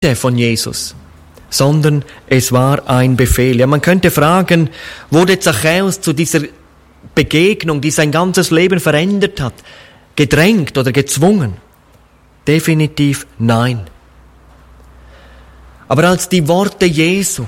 von Jesus, sondern es war ein Befehl. Ja, man könnte fragen, wurde Zachäus zu dieser Begegnung, die sein ganzes Leben verändert hat, gedrängt oder gezwungen? Definitiv nein. Aber als die Worte Jesu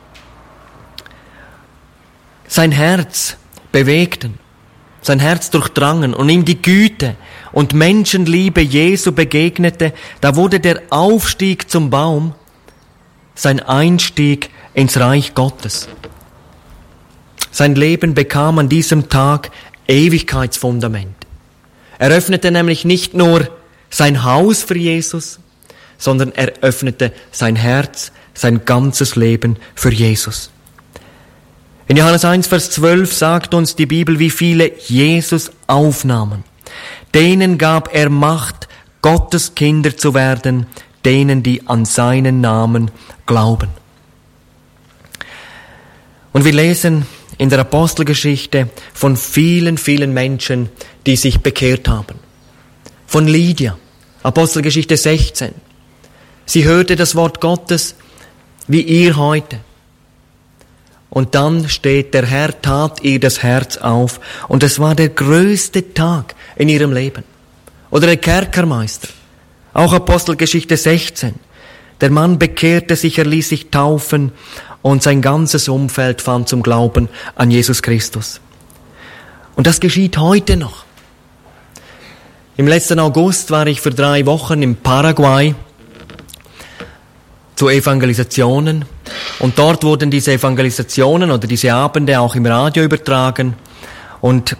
sein Herz bewegten, sein Herz durchdrangen und ihm die Güte und Menschenliebe Jesu begegnete, da wurde der Aufstieg zum Baum sein Einstieg ins Reich Gottes. Sein Leben bekam an diesem Tag Ewigkeitsfundament. Er öffnete nämlich nicht nur sein Haus für Jesus, sondern er öffnete sein Herz, sein ganzes Leben für Jesus. In Johannes 1, Vers 12 sagt uns die Bibel, wie viele Jesus aufnahmen. Denen gab er Macht, Gottes Kinder zu werden, denen, die an seinen Namen glauben. Und wir lesen in der Apostelgeschichte von vielen, vielen Menschen, die sich bekehrt haben. Von Lydia, Apostelgeschichte 16. Sie hörte das Wort Gottes wie ihr heute. Und dann steht, der Herr tat ihr das Herz auf und es war der größte Tag in ihrem Leben. Oder der Kerkermeister, auch Apostelgeschichte 16. Der Mann bekehrte sich, er ließ sich taufen und sein ganzes Umfeld fand zum Glauben an Jesus Christus. Und das geschieht heute noch. Im letzten August war ich für 3 Wochen in Paraguay zu Evangelisationen. Und dort wurden diese Evangelisationen oder diese Abende auch im Radio übertragen. Und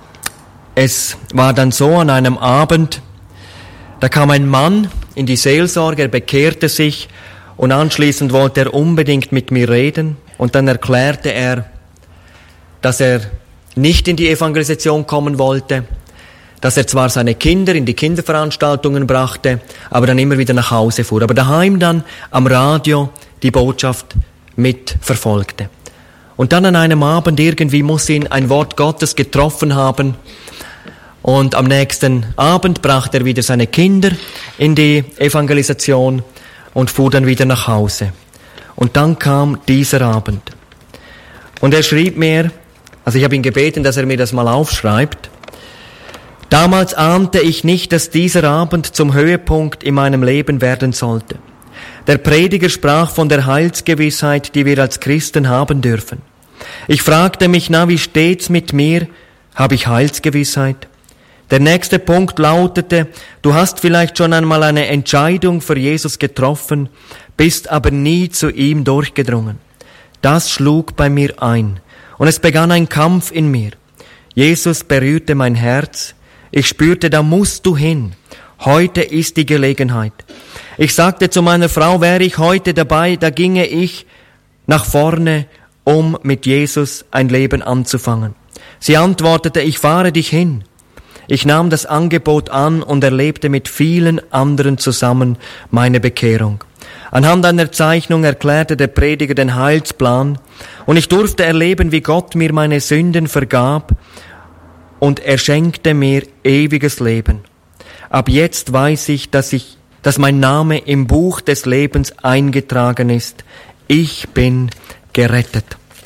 es war dann so an einem Abend, da kam ein Mann in die Seelsorge, er bekehrte sich und anschließend wollte er unbedingt mit mir reden. Und dann erklärte er, dass er nicht in die Evangelisation kommen wollte, dass er zwar seine Kinder in die Kinderveranstaltungen brachte, aber dann immer wieder nach Hause fuhr. Aber daheim dann am Radio die Botschaft mitverfolgte. Und dann an einem Abend irgendwie muss ihn ein Wort Gottes getroffen haben. Und am nächsten Abend brachte er wieder seine Kinder in die Evangelisation und fuhr dann wieder nach Hause. Und dann kam dieser Abend. Und er schrieb mir, also ich habe ihn gebeten, dass er mir das mal aufschreibt. Damals ahnte ich nicht, dass dieser Abend zum Höhepunkt in meinem Leben werden sollte. Der Prediger sprach von der Heilsgewissheit, die wir als Christen haben dürfen. Ich fragte mich, wie steht's mit mir? Habe ich Heilsgewissheit? Der nächste Punkt lautete, du hast vielleicht schon einmal eine Entscheidung für Jesus getroffen, bist aber nie zu ihm durchgedrungen. Das schlug bei mir ein und es begann ein Kampf in mir. Jesus berührte mein Herz. Ich spürte, da musst du hin. Heute ist die Gelegenheit. Ich sagte zu meiner Frau, wäre ich heute dabei, da ginge ich nach vorne, um mit Jesus ein Leben anzufangen. Sie antwortete, ich fahre dich hin. Ich nahm das Angebot an und erlebte mit vielen anderen zusammen meine Bekehrung. Anhand einer Zeichnung erklärte der Prediger den Heilsplan und ich durfte erleben, wie Gott mir meine Sünden vergab und er schenkte mir ewiges Leben. Ab jetzt weiß ich, dass mein Name im Buch des Lebens eingetragen ist. Ich bin gerettet.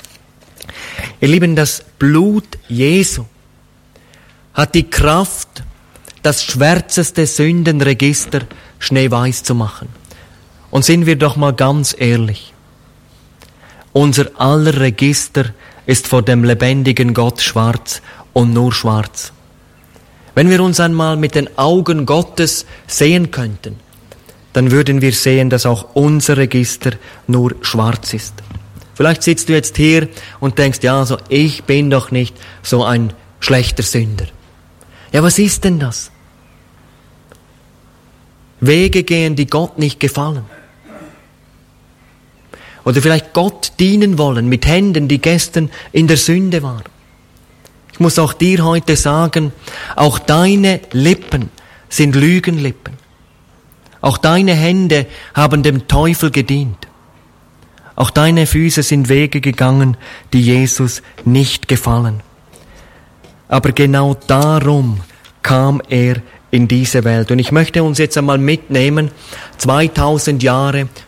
Ihr Lieben, das Blut Jesu hat die Kraft, das schwärzeste Sündenregister schneeweiß zu machen. Und sind wir doch mal ganz ehrlich. Unser aller Register ist vor dem lebendigen Gott schwarz und nur schwarz. Wenn wir uns einmal mit den Augen Gottes sehen könnten, dann würden wir sehen, dass auch unser Register nur schwarz ist. Vielleicht sitzt du jetzt hier und denkst, ich bin doch nicht so ein schlechter Sünder. Ja, was ist denn das? Wege gehen, die Gott nicht gefallen. Oder vielleicht Gott dienen wollen mit Händen, die gestern in der Sünde waren. Ich muss auch dir heute sagen, auch deine Lippen sind Lügenlippen. Auch deine Hände haben dem Teufel gedient. Auch deine Füße sind Wege gegangen, die Jesus nicht gefallen. Aber genau darum kam er in diese Welt. Und ich möchte uns jetzt einmal mitnehmen, 2000 Jahre